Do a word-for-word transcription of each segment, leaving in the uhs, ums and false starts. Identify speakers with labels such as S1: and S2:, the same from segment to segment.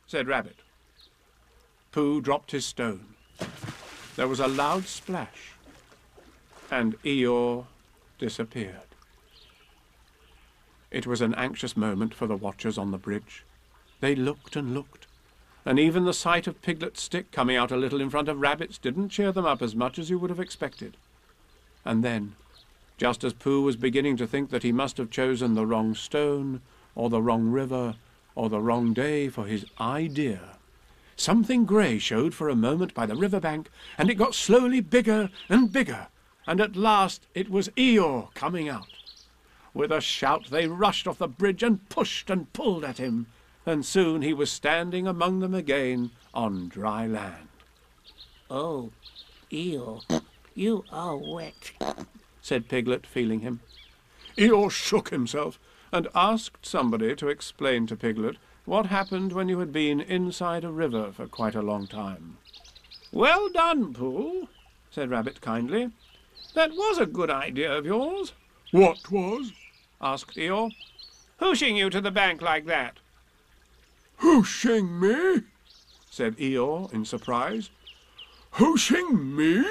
S1: said Rabbit. Pooh dropped his stone. There was a loud splash, and Eeyore disappeared. It was an anxious moment for the watchers on the bridge. They looked and looked, and even the sight of Piglet's stick coming out a little in front of Rabbit's didn't cheer them up as much as you would have expected. And then, just as Pooh was beginning to think that he must have chosen the wrong stone, or the wrong river, or the wrong day for his idea, something grey showed for a moment by the river bank, and it got slowly bigger and bigger, and at last it was Eeyore coming out. With a shout they rushed off the bridge and pushed and pulled at him, and soon he was standing among them again on dry land.
S2: "Oh, Eeyore, you are wet,"
S1: said Piglet, feeling him. Eeyore shook himself and asked somebody to explain to Piglet what happened when you had been inside a river for quite a long time. "Well done, Pooh," said Rabbit kindly. "That was a good idea of yours."
S3: "What was?"
S1: asked Eeyore. "Hooshing you to the bank like that."
S3: "Hooshing me?"
S1: said Eeyore in surprise.
S3: "Hooshing me?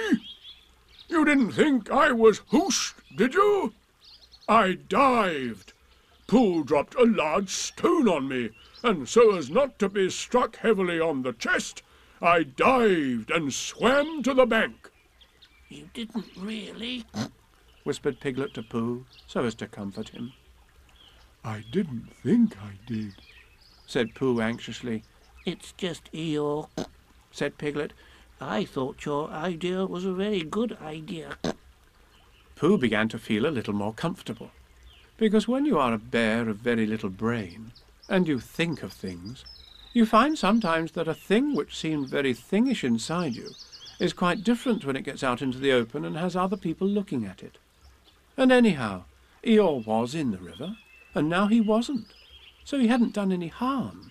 S3: You didn't think I was hooshed, did you? I dived. Pooh dropped a large stone on me, and so as not to be struck heavily on the chest, I dived and swam to the bank."
S2: "You didn't really?"
S1: whispered Piglet to Pooh, so as to comfort him.
S3: "I didn't think I did,"
S1: said Pooh anxiously.
S2: "It's just Eeyore," said Piglet. "I thought your idea was a very good idea."
S1: Pooh began to feel a little more comfortable, because when you are a bear of very little brain, and you think of things, you find sometimes that a thing which seemed very thingish inside you is quite different when it gets out into the open and has other people looking at it. And anyhow, Eeyore was in the river, and now he wasn't, so he hadn't done any harm.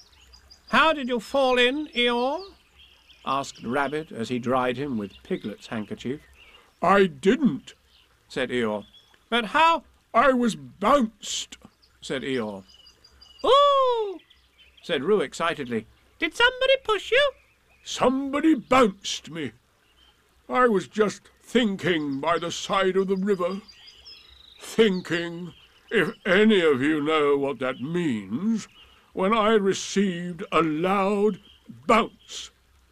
S1: "How did you fall in, Eeyore?" asked Rabbit as he dried him with Piglet's handkerchief.
S3: "I didn't,"
S1: said Eeyore. "But how—"
S3: "I was bounced,"
S1: said Eeyore. "Ooh!" said Roo excitedly. "Did somebody push you?"
S3: "Somebody bounced me. I was just thinking by the side of the river. Thinking, if any of you know what that means, when I received a loud bounce."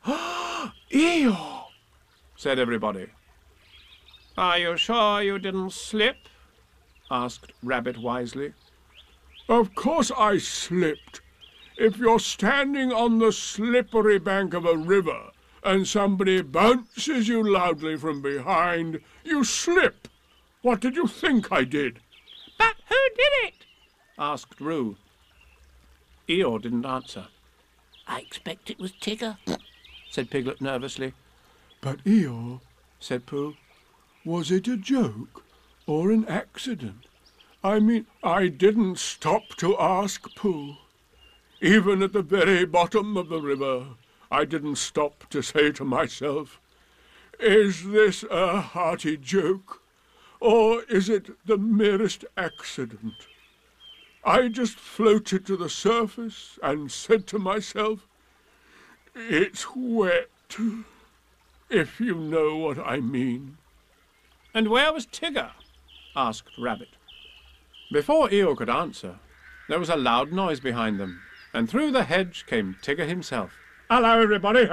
S1: "Eeyore!" said everybody. "Are you sure you didn't slip?" asked Rabbit wisely.
S3: "Of course I slipped. If you're standing on the slippery bank of a river and somebody bounces you loudly from behind, you slip. What did you think I did?"
S1: "But who did it?" asked Roo. Eeyore didn't answer.
S2: "I expect it was Tigger,"
S1: said Piglet nervously.
S3: "But Eeyore,"
S1: said Pooh,
S3: "was it a joke or an accident? I mean, I didn't stop to ask, Pooh. Even at the very bottom of the river, I didn't stop to say to myself, 'Is this a hearty joke, or is it the merest accident?' I just floated to the surface and said to myself, 'It's wet,' if you know what I mean."
S1: "And where was Tigger?" asked Rabbit. Before Eeyore could answer, there was a loud noise behind them, and through the hedge came Tigger himself.
S3: "Hello, everybody!"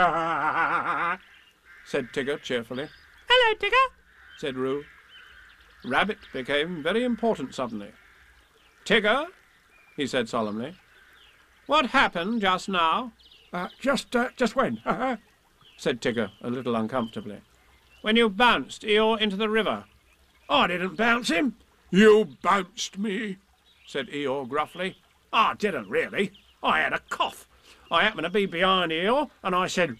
S1: said Tigger cheerfully. "Hello, Tigger!" said Roo. Rabbit became very important suddenly. "Tigger," he said solemnly, "what happened just now?"
S3: Uh, just, uh, just when?
S1: said Tigger a little uncomfortably. "When you bounced Eeyore into the river." "I didn't bounce him."
S3: "You bounced me,"
S1: said Eeyore gruffly. "I didn't really. I had a cough. I happened to be behind Eeyore, and I said,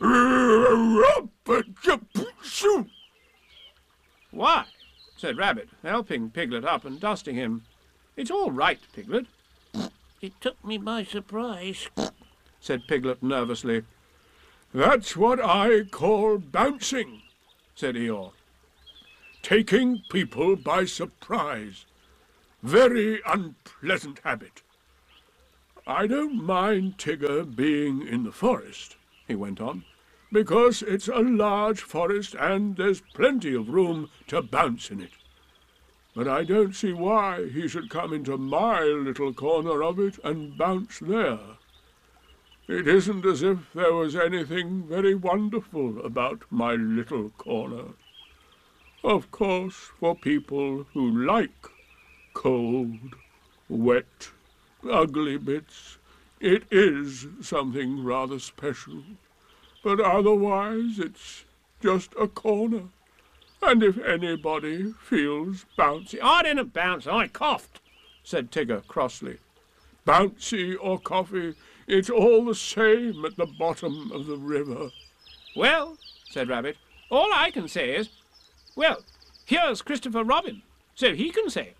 S1: 'Why?' said Rabbit, helping Piglet up and dusting him. 'It's all right, Piglet.'
S2: "It took me by surprise,"
S1: said Piglet nervously.
S3: "That's what I call bouncing," said Eeyore. "Taking people by surprise. Very unpleasant habit. I don't mind Tigger being in the forest," he went on, "because it's a large forest and there's plenty of room to bounce in it. But I don't see why he should come into my little corner of it and bounce there. It isn't as if there was anything very wonderful about my little corner. Of course, for people who like cold, wet, ugly bits, it is something rather special. But otherwise it's just a corner. And if anybody feels bouncy—"
S1: "I didn't bounce, I coughed," said Tigger crossly.
S3: "Bouncy or coffee, it's all the same at the bottom of the river."
S1: "Well," said Rabbit, "all I can say is, well, here's Christopher Robin, so he can say it."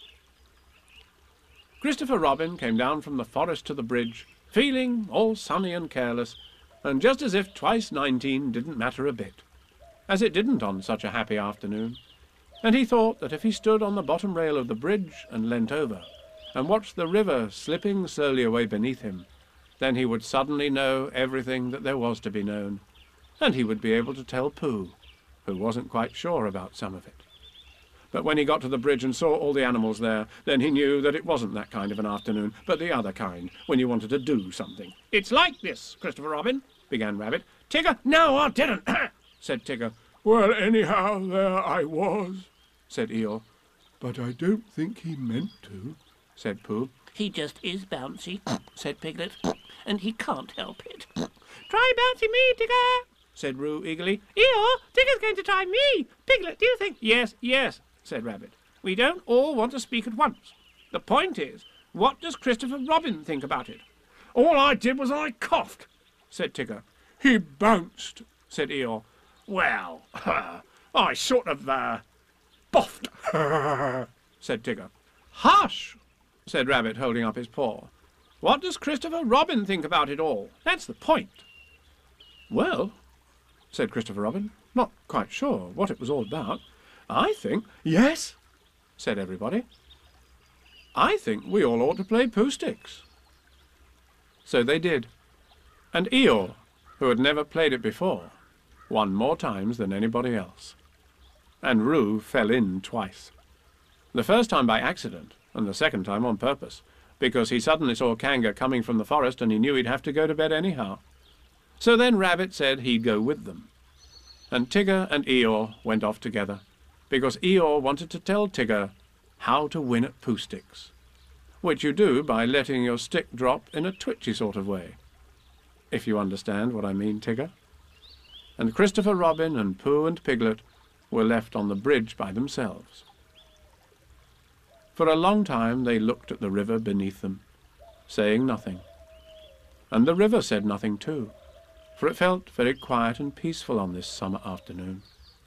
S1: Christopher Robin came down from the forest to the bridge, feeling all sunny and careless, and just as if twice nineteen didn't matter a bit, as it didn't on such a happy afternoon. And he thought that if he stood on the bottom rail of the bridge and leant over, and watched the river slipping slowly away beneath him, then he would suddenly know everything that there was to be known, and he would be able to tell Pooh, who wasn't quite sure about some of it. But when he got to the bridge and saw all the animals there, then he knew that it wasn't that kind of an afternoon, but the other kind, when you wanted to do something. "It's like this, Christopher Robin," began Rabbit. "Tigger—" "No, I didn't," said Tigger.
S3: "Well, anyhow, there I was,"
S1: said Eeyore.
S3: "But I don't think he meant to,"
S1: said Pooh.
S2: He just is bouncy, said Piglet, and he can't help it.
S1: "Try bouncy me, Tigger," said Roo eagerly. "Eeyore, Tigger's going to try me. Piglet, do you think—" "Yes, yes," said Rabbit. "We don't all want to speak at once. The point is, what does Christopher Robin think about it?" "All I did was I coughed," said Tigger.
S3: "He bounced,"
S1: said Eeyore. "Well, I sort of, uh, boffed," said Tigger. "Hush!" said Rabbit, holding up his paw. "What does Christopher Robin think about it all? That's the point." "Well," said Christopher Robin, not quite sure what it was all about, "I think—" "Yes," said everybody. "I think we all ought to play Pooh Sticks." So they did, and Eeyore, who had never played it before, won more times than anybody else. And Roo fell in twice. The first time by accident, and the second time on purpose, because he suddenly saw Kanga coming from the forest and he knew he'd have to go to bed anyhow. So then Rabbit said he'd go with them. And Tigger and Eeyore went off together, because Eeyore wanted to tell Tigger how to win at Pooh Sticks, which you do by letting your stick drop in a twitchy sort of way, if you understand what I mean, Tigger. And Christopher Robin and Pooh and Piglet were left on the bridge by themselves. For a long time they looked at the river beneath them, saying nothing. And the river said nothing too, for it felt very quiet and peaceful on this summer afternoon.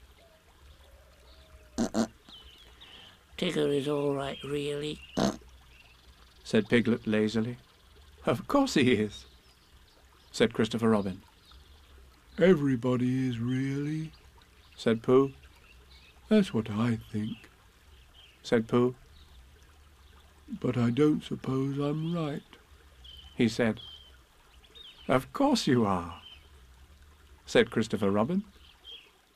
S2: Tigger is all right, really,
S1: said Piglet lazily. "Of course he is," said Christopher Robin.
S3: "Everybody is really,"
S1: said Pooh.
S3: "That's what I think,"
S1: said Pooh.
S3: "But I don't suppose I'm right,"
S1: he said. "Of course you are," said Christopher Robin.